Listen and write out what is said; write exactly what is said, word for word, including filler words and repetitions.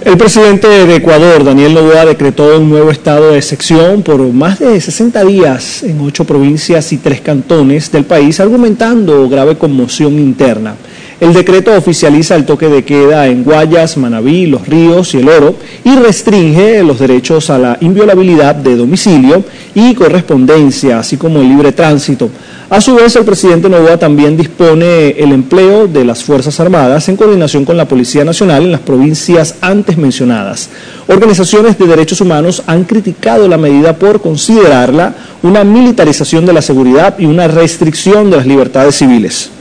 El presidente de Ecuador, Daniel Noboa, decretó un nuevo estado de excepción por más de sesenta días en ocho provincias y tres cantones del país, argumentando grave conmoción interna. El decreto oficializa el toque de queda en Guayas, Manabí, Los Ríos y El Oro y restringe los derechos a la inviolabilidad de domicilio y correspondencia, así como el libre tránsito. A su vez, el presidente Noboa también dispone el empleo de las Fuerzas Armadas en coordinación con la Policía Nacional en las provincias antes mencionadas. Organizaciones de derechos humanos han criticado la medida por considerarla una militarización de la seguridad y una restricción de las libertades civiles.